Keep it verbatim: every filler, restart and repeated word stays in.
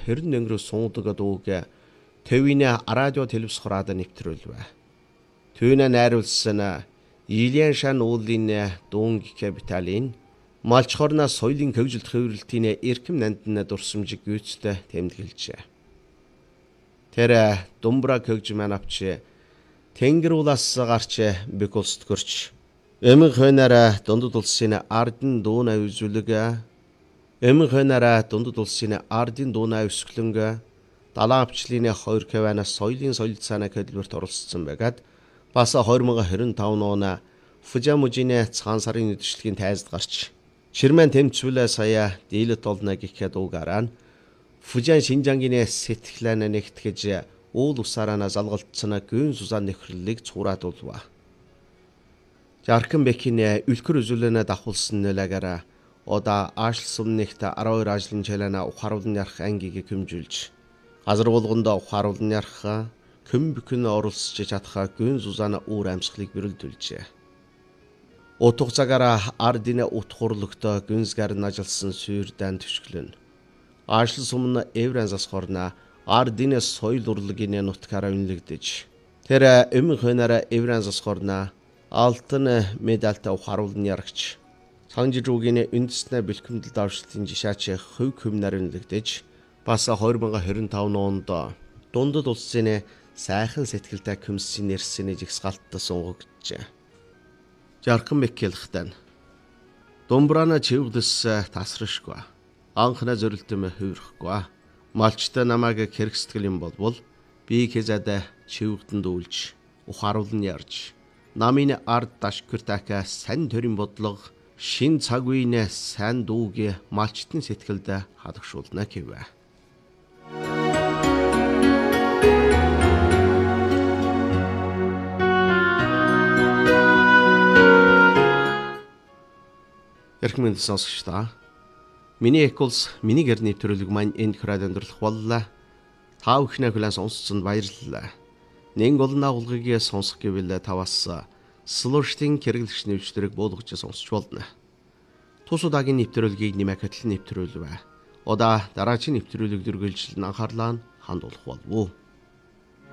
хэрэн нэнгэр сундаг дууг төвине радио телевизхораад нэвтрүүлвэ. Төвине найруулсан Ильян шан уулын дуун капиталын малчхорна соёлын хөгжилт хөврөлтийн эрхэм нандин дурсамжиг гүйцэд тэмдэглэжээ. Тэр думбра хөгж манавч тэнгэр улаас гарч бикулстгөрч эмэн хойнараа дундад улсын ардын дуунаа үзүүлэг эмэн хойнараа дундад улсын ардын дуунаа өсгөлөнгө далайн авчлын хоёр каванаас соёлын солилцааны хөтөлбөрт оролцсон байгаад бас двадцать двадцать пять оны Фужамужины цагаан сарын үдшилгийн тайзд гарч Ширмэн тэмцвэлээ сая дийлэт олно гэхэд дуугараа Фужан Шинжангийн сэтгэлэн нэгтгэж уул усаараа залгалтсан гүн сузаан нөхрөлийг цуураад улва. Жаркан Бекийн үлгэр үзүүлэнэ давхулсан нөлөөгөөр ода аашл сумнэгт twelve ажлын чалаана ухааруулн ярах ангийг хэмжүүлж газар болгонд ухааруулн ярах көм бүхэн оролцож чадхаа гүн сузаан уур амьсгалыг бэрэлдүүлжээ. Утга цагаараа ардын утхурлогтой гүнсгэр нажилсан сүйрдэн төшгөлөн. Аашл сумна эврэн засхорна ардын соёл урлагийн нутгаараа үнэлэгдэж тэр эмэн хойнараа эврэн засхорна алтын медальтай ухааруулн ярагч Санжируугийн үндэснэ бэлтгэмдэлд авшлтын жишаач хөв хөмнөр үнэлэгдэж бас twenty twenty-five онд дундад улсын сайхан сэтгэлтэй комиссийн нэрсэний жигсгалтад сунгагджээ. Жаркан Бекэлхтэн Думбрана чивглэс тасрашгүй. Анхна зөрөлдөм хөврөхгүй. Малчтай намайг хэрэгстгэл юм болбол би хэзээд чивгдэнд үйлж ухааруулн ярьж намын ард дашгүртака сан төрийн бодлого шин цаг үеийн сайн дууг малчтын сэтгэлд хадагшуулна гэвэ. Эрхэм сонсогчдоо миний эколс миний гэрний төрөлөг маань энд хураад өндөрлөх боллоо. Та бүхнээ хүлээн сонсцонд баярлалаа. Нэн голна агуулгыг сонсох гэвэл таваас слуштын хэрэглэгч нэвтрүүлэг буулгаж сонсч болно. Тус удаагийн нэвтрүүлгийг нэмэх хөтлөн нэвтрүүлвэ. Удаа дараагийн нэвтрүүлэг дүргэлжлэн анхаарлаа хандуулах болов уу?